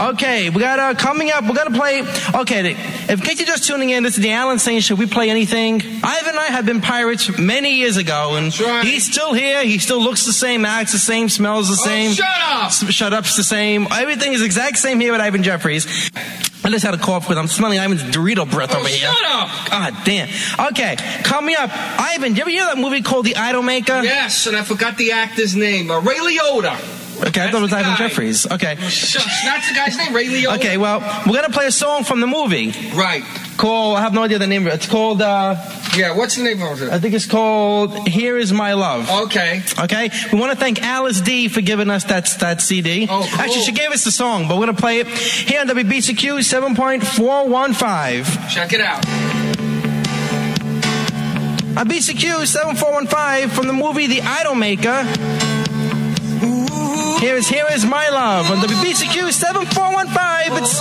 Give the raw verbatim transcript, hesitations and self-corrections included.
Okay, we got uh, coming up. We're gonna play. Okay, if in case you're just tuning in, this is the Alan saying, "Should we play anything?" Ivan and I have been pirates many years ago, and right. he's still here. He still looks the same, acts the same, smells the same. Oh, shut up! S- shut up's the same. Everything is exact same here with Ivan Jeffries. I just had a cough because I'm smelling Ivan's Dorito breath oh, over here. Shut up! God damn. Okay, coming up, Ivan. Did you ever hear that movie called The Idolmaker? Yes, and I forgot the actor's name. Uh, Ray Liotta. Okay, I thought it was Ivan Jeffries. Okay. Shucks, that's the guy's name, Ray Liotta. Okay, well, we're going to play a song from the movie. Right. Called, I have no idea the name of it. It's called, uh... Yeah, what's the name of it? I think it's called Here Is My Love. Okay. Okay? We want to thank Alice D for giving us that, that C D. Oh, cool. Actually, she gave us the song, but we're going to play it here on W B C Q seven point four one five. Check it out. On B C Q seven four one five from the movie The Idolmaker. Here is Here Is My Love on W B C Q seven four one five. It's